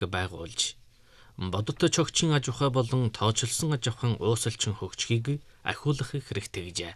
байгуулж бодиттой чогчийн аж ахуй болон тооцоолсон аж ахуйн уусалчин хөгжихийг ахиулах хэрэгтэй гэжээ.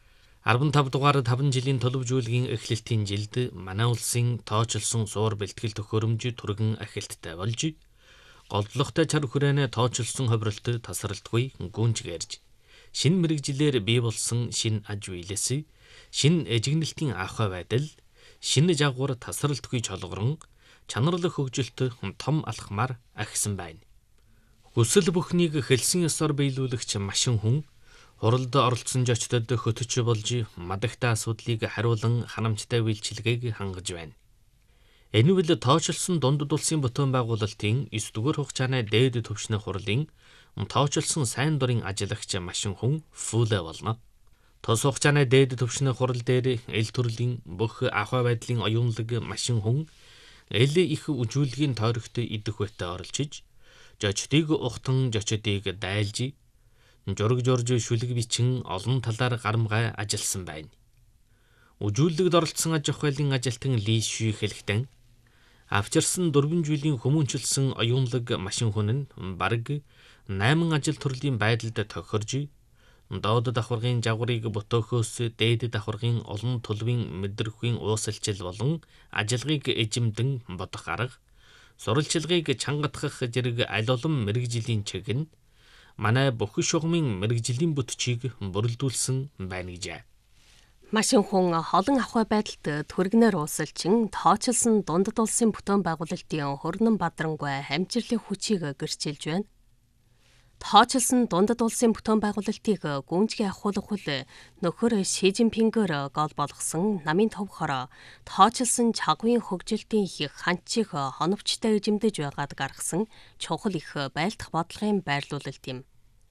15 дугаар 5 жилийн төлөвжүүлгийн эхлэлтийн жилд манай улсын тооцоолсон суур бэлтгэл төхөөрөмж түргэн ахилттай болж голдлоготой чар хүрээнэ тооцоолсон ховролт тасралтгүй гүнжгээрж шинэ мэрэгжилээр бий болсон шинэ аж үйлс, шинэ эжигнэлтийн ахуй байдал, шинэ жагвар тасралтгүй чолгорон, чанарлах хөгжилт том алхмаар ахисан байна. Хүсэл бүхнийг хэлсэн ёсоор биелүүлэгч машин хүн хуралд оролцсон зочдод хөтөч болж мадагтай асуудлыг хариулан ханамжтай үйлчилгээг хангаж байна. Энэ үйл тооцоолсон дундад улсын бүтээн байгуулалтын 9 дугаар хугацааны дээд түвшний хурлын тооцоолсон сайн дурын ажиллагч машин хүн Фүлэ болно. Тус хугацааны дээд түвшний хурал дээр эл төрлийн бүх ахуй байдлын оюунлаг машин хүн эл их үжүүлгийн тойрогт идэх байтаа оролцож, жочдыг ухтан жочдыг дайлж, жураг журж шүлэг бичин олон талаар гарамгай ажилласан байна. Үжүүлэгд оролцсон аж ахуйлын ажилтан Ли Шү хэлэхдээ авчирсан 4 жилийн хүмүүнчилсэн оюунлаг машин хүн нь бараг 8 ажил төрлийн байдалд тохирж, доод давхаргын жагварыг ботөөхөөс дээд давхаргын олон төлөвийн мэдрэхүйн уусалчил болон ажиллагааг эжимдэн бодох арга, сурвалжлагыг чангатгах зэрэг аль олон мэрэгжлийн чиг нь манай бүх шугамын мэрэгжлийн бүтчийг бүрэлдүүлсэн байна гэжээ. Машин хүн холон ахуй байдалд түргнээр уусалчин тооцоолсон дундад улсын бүтээн байгуулалтын хөрнөн бадрангуй хамчирлын хүчийг гэрчилж байна. Тооцоолсон дундад улсын бүтээн байгуулалтыг гүнзгий ахиулах үл нөхөр Ши Жинпингээр гол болгосон намын товхороо тооцоолсон чагвын хөгжилтийн их ханчийг хоновчтой эзэмдэж байгаад гаргасан чухал их байлдах бодлогын байрлуулалт юм.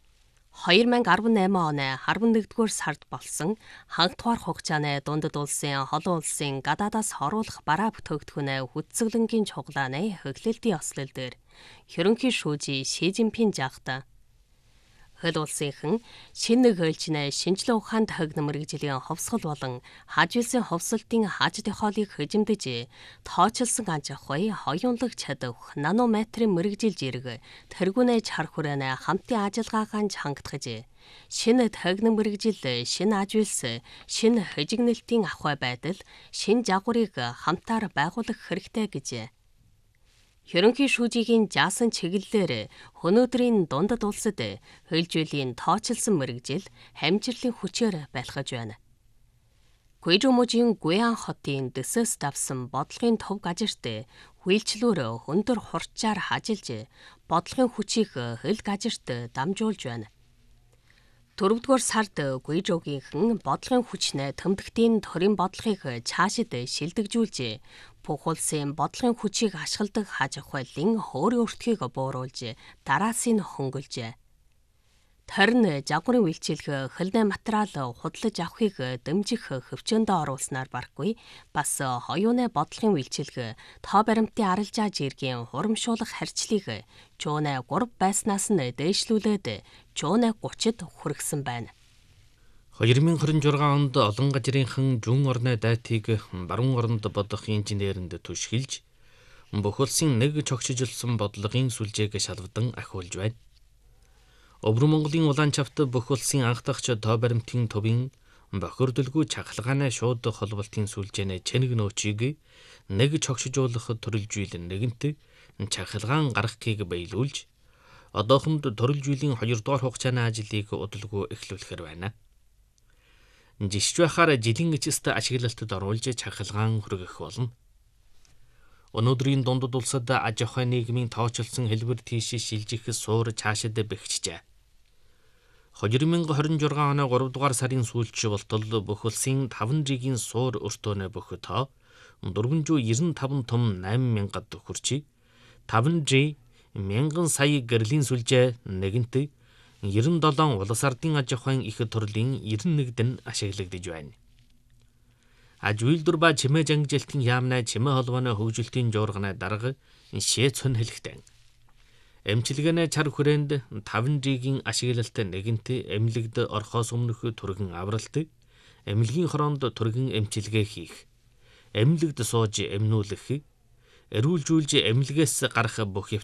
2018 оны 11-р сард болсон хангалтугаар хугацааны дундад улсын холон улсын гадаадаас оруулах бараа бүтээгдэхүүнээ хүчзэглэнгийн чуглааны хөглөлтийн ослол дээр ерөнхий шүүжий Ши Жинпин жагта хөл улсынхан шинэ хөлжнэ шинжилгээ ухаанд хагна мэрэгжлийн ховсгол болон хажуулсан ховсолтын хаж дохиолыг хөжимдөж тооцоолсон аж ахуй хоёулаг чадвах нанометрийн мэрэгжилж ирэг тэргүүнээ чар хүрээнэ хамтын ажиллагаагаан хангатгаж шинэ тагнан мэрэгжил, шинэ аж үйлс, шинэ хэжигнэлтийн ахуй байдал, шинэ жагварыг хамтаар байгуулах хэрэгтэй гэж ерөнхий шүүжигийн жаасан чиглэлээр өнөөдрийн дундад улсад хөлжөөлийн тооцоолсон мэрэгжил хамжирлын хүчээр байлгаж байна. Гуйжууможийн Гуян хотын дөсөөс давсан бодлогын төв газарт хүлчлүүр өндөр хурцаар хажилж бодлогын хүчийг хөл газарт дамжуулж байна. 4-р сард Гуйжоогийнхэн бодлогын хүчнээ тэмдэгтийн төрийн бодлогыг цаашид шилдэгжүүлж бүх улсын бодлогын хүчийг ашигладаг хаж ахуйлын хөөрийн өртгийг бууруулж дараас нь хөнгөлжээ. Тарин жагварын үйлчилгээ хөлний материал худалдаж авахыг дэмжих хөвчөндөө оруулснаар барахгүй бас хоёуны бодлогын үйлчилгээ тоо баримтын арилжаа жиргийн хурамшуулах харьцлыг жууны 3 байснаас нь дээшлүүлээд жууны 30-д хүргэсэн байна. 2026 онд олон газрынхан зүүн орны дайтыг баруун оронд бодох инженеринд түшгэлж бүх улсын нэг чогшижилсан бодлогын сүлжээг шалгадан ахиулж байна. Өвөр Монголын улаан чавт бүх улсын анх дахь тоо баримтын төвийн бохирдолгүй чахалгааны шууд холболтын сүлжээний чэнэг нөөцийг нэг чогшижуулах төрөлжүүл нэгэнт чахалгаан гаргахыг биелүүлж одоохонд төрөлжүүлийн 2 дугаар хугацааны ажлыг удалгүй эхлүүлэхээр байна. Жишж байхаар жилийн эцэст ашиглалтад оруулж чахалгаан хүргэх болно. Өнөөдрийн дундад улсад аж ахуй нийгмийн тооцоолсон хэлбэр тийш шилжих суур цаашид бэхжжээ. 2026 оны 3 дугаар сарын сүүлч болтол бүх улсын 5 жилийн суур өртөөнө бүх тоо 495 том 8000-д хүрчи 5 жи 1000 сая гэрлийн сүлжээ нэгэнт 97 улс ардын аж ахуйн их төрлийн 91-д нь ашиглагдж байна. Аж үйлдвэр ба чимээ жангижилтын яамнаа чимээ холбооны хөгжилтийн жуурганы дарга шээцэн хэлэхдээ эмчилгээний чар хүрээнд 5 жилийн ашиглалт нэгэнт эмнэлэгд орхоос өмнөх түргэн авралт, эмнэлгийн хороонд түргэн эмчилгээ хийх, эмнэлэгд сууж эмнүүлэх, эрүүлжүүлж эмнэлгээс гарах бүх